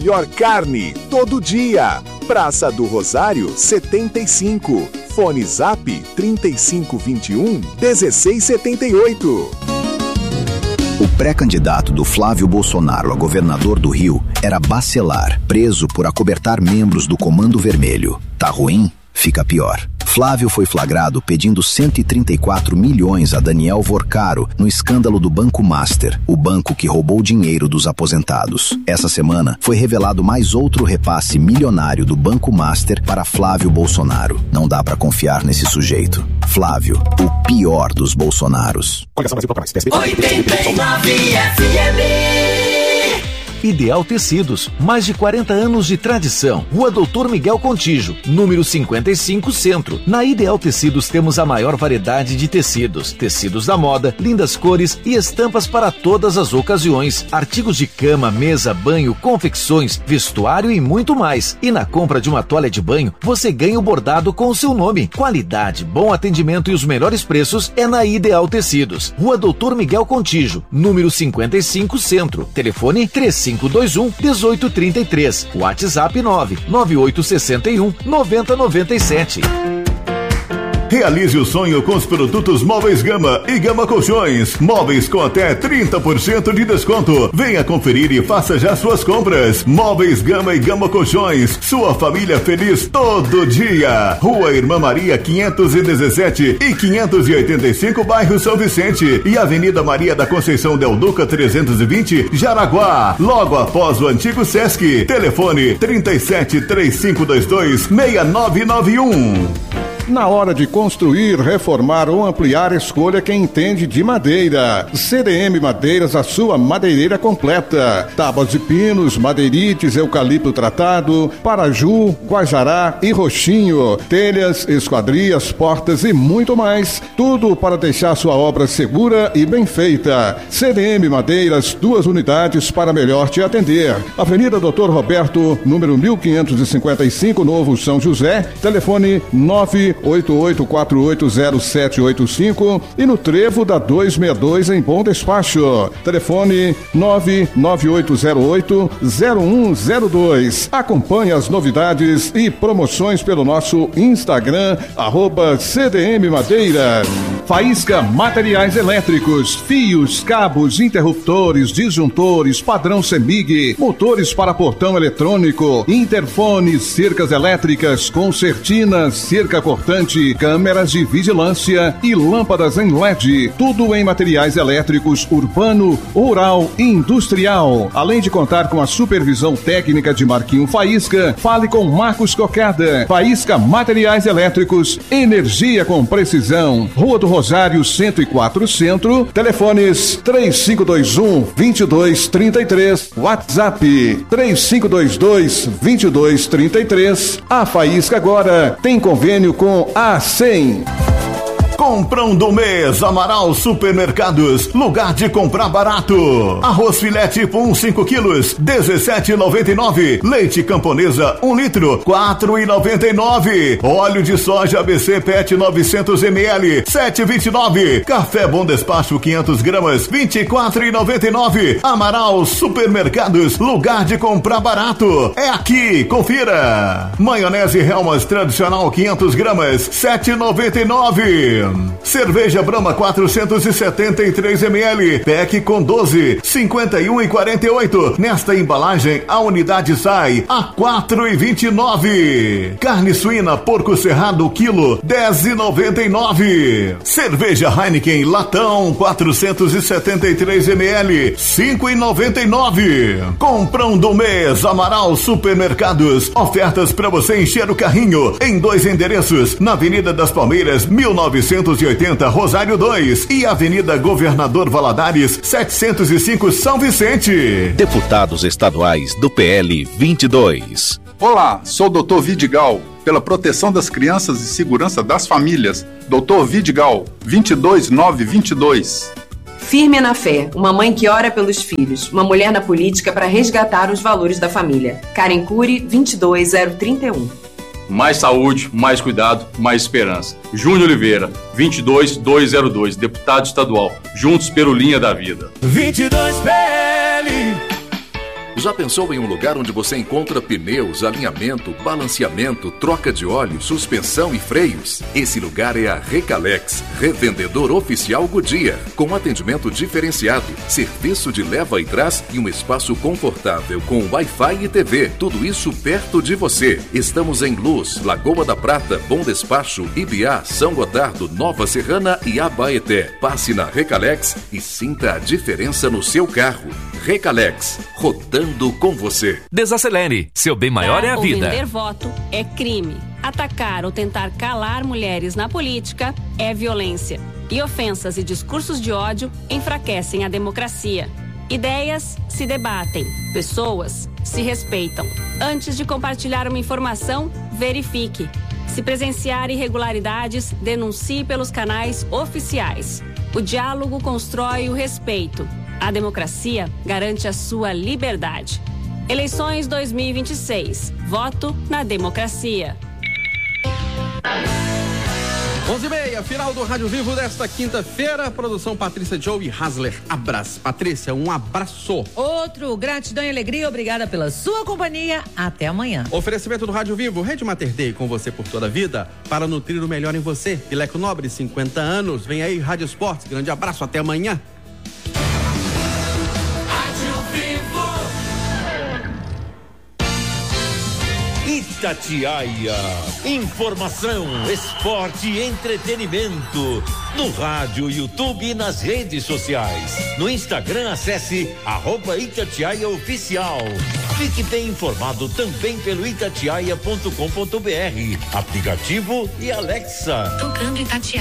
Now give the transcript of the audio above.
Melhor carne, todo dia. Praça do Rosário, 75. Fone Zap, 3521-1678. O pré-candidato do Flávio Bolsonaro a governador do Rio era Bacelar, preso por acobertar membros do Comando Vermelho. Tá ruim? Fica pior. Flávio foi flagrado pedindo 134 milhões a Daniel Vorcaro no escândalo do Banco Master, o banco que roubou dinheiro dos aposentados. Essa semana foi revelado mais outro repasse milionário do Banco Master para Flávio Bolsonaro. Não dá pra confiar nesse sujeito. Flávio, o pior dos Bolsonaros. 89 FM. Ideal Tecidos, mais de 40 anos de tradição. Rua Doutor Miguel Contígio, número 55 Centro. Na Ideal Tecidos temos a maior variedade de tecidos. Tecidos da moda, lindas cores e estampas para todas as ocasiões. Artigos de cama, mesa, banho, confecções, vestuário e muito mais. E na compra de uma toalha de banho, você ganha o bordado com o seu nome. Qualidade, bom atendimento e os melhores preços é na Ideal Tecidos. Rua Doutor Miguel Contígio, número 55 Centro. Telefone 3521-1833. WhatsApp 99861-9097. Realize o sonho com os produtos Móveis Gama e Gama Colchões. Móveis com até 30% de desconto. Venha conferir e faça já suas compras. Móveis Gama e Gama Colchões. Sua família feliz todo dia. Rua Irmã Maria 517 e 585, bairro São Vicente. E Avenida Maria da Conceição Del Duca 320, Jaraguá. Logo após o antigo Sesc. Telefone 373522-6991. Na hora de construir, reformar ou ampliar, escolha quem entende de madeira. CDM Madeiras, a sua madeireira completa. Tábuas de pinos, madeirites, eucalipto tratado, paraju, guajará e roxinho. Telhas, esquadrias, portas e muito mais. Tudo para deixar sua obra segura e bem feita. CDM Madeiras, 2 unidades para melhor te atender. Avenida Dr. Roberto, número 1555, Novo São José. Telefone 988480785 e no Trevo da 262 em Bom Despacho. Telefone 99808-0102. Acompanhe as novidades e promoções pelo nosso Instagram, @CDM Madeira. Faísca Materiais Elétricos, fios, cabos, interruptores, disjuntores, padrão CEMIG, motores para portão eletrônico, interfones, cercas elétricas, concertinas, cerca cortante, câmeras de vigilância e lâmpadas em LED. Tudo em materiais elétricos urbano, rural e industrial. Além de contar com a supervisão técnica de Marquinho Faísca, fale com Marcos Cocada. Faísca Materiais Elétricos, energia com precisão. Rua do Rosário 104 Centro. Telefones 3521-2233. WhatsApp 3522-2233. A Faísca agora tem convênio com a 100. Comprão do mês, Amaral Supermercados, lugar de comprar barato. Arroz filé tipo 1,5 quilos, R$17,99. Leite Camponesa 1 litro, R$4,99. Óleo de soja ABC PET 900 ml, R$7,29. Café Bom Despacho 500 gramas, R$24,99. Amaral Supermercados, lugar de comprar barato. É aqui, confira. Maionese Helmas tradicional 500 gramas, R$7,99. Cerveja Brahma 473 ml, PEC com 12, R$51,48. Nesta embalagem, a unidade sai a R$4,29. Carne suína Porco Cerrado quilo, R$10,99. Cerveja Heineken latão 473 ml, R$5,99. Comprão do mês, Amaral Supermercados. Ofertas para você encher o carrinho em 2 endereços, na Avenida das Palmeiras 1980, Rosário 2 e Avenida Governador Valadares 705, São Vicente. Deputados estaduais do PL 22. Olá, sou o Dr. Vidigal, pela proteção das crianças e segurança das famílias. Dr. Vidigal, 22922. Firme na fé, uma mãe que ora pelos filhos, uma mulher na política para resgatar os valores da família. Karen Cury, 22031. Mais saúde, mais cuidado, mais esperança. Júnior Oliveira, 22202, deputado estadual. Juntos pelo Linha da Vida. 22 PL, Já pensou em um lugar onde você encontra pneus, alinhamento, balanceamento, troca de óleo, suspensão e freios? Esse lugar é a Recalex, revendedor oficial Goodyear, com atendimento diferenciado, serviço de leva e trás e um espaço confortável com Wi-Fi e TV. Tudo isso perto de você. Estamos em Luz, Lagoa da Prata, Bom Despacho, Ibiá, São Gotardo, Nova Serrana e Abaeté. Passe na Recalex e sinta a diferença no seu carro. Recalex, rodando com você. Desacelere, seu bem maior é a vida. Vender voto é crime. Atacar ou tentar calar mulheres na política é violência. E ofensas e discursos de ódio enfraquecem a democracia. Ideias se debatem, pessoas se respeitam. Antes de compartilhar uma informação, verifique. Se presenciar irregularidades, denuncie pelos canais oficiais. O diálogo constrói o respeito. A democracia garante a sua liberdade. Eleições 2026. Voto na democracia. 11h30, final do Rádio Vivo desta quinta-feira. Produção Patrícia Joe e Hasler. Abraço. Patrícia, um abraço. Outro, gratidão e alegria. Obrigada pela sua companhia. Até amanhã. Oferecimento do Rádio Vivo, Rede Mater Dei, com você por toda a vida, para nutrir o melhor em você. Pileco Nobre, 50 anos. Vem aí, Rádio Esportes. Grande abraço, até amanhã. Itatiaia. Informação, esporte e entretenimento. No rádio, YouTube e nas redes sociais. No Instagram, acesse @Itatiaia Oficial. Fique bem informado também pelo itatiaia.com.br. Aplicativo e Alexa. Tocando Itatiaia.